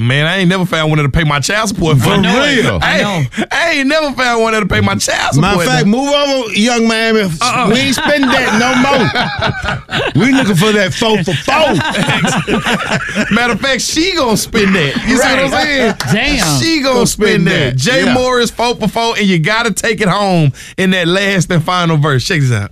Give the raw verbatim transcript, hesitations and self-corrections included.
Man, I ain't never found one that'll pay my child support. For real. I, know. I ain't never found one that'll pay my child support. Matter of fact, move over, young man. Uh-uh. We ain't spending that no more. We looking for that four for four. Matter of fact, she gonna spend that. You right. see what I'm saying? Damn. She gonna go spend, spend that. that. Jay yeah. Morris, four for four, and you gotta take it home in that last and final verse. Check this out.